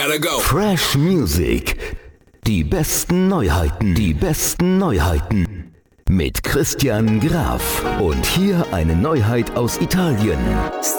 Fresh Music. Die besten Neuheiten. Die besten Neuheiten. Mit Christian Graf. Und hier eine Neuheit aus Italien.